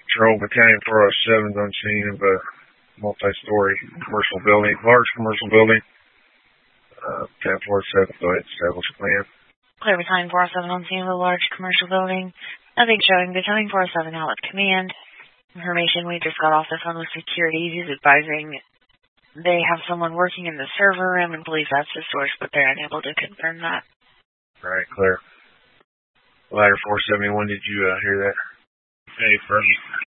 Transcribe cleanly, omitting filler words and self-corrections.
Patrol Battalion 407 on scene of a multi-story commercial building, large commercial building. Battalion 407, go ahead, establish a plan. Clear Battalion 407 on scene of a large commercial building. Nothing showing. Battalion 407 now at command. Information, we just got off the phone with security. He's advising they have someone working in the server room and believe that's the source, but they're unable to confirm that. All right, clear. Ladder 471, did you hear that? Hey, Fergie.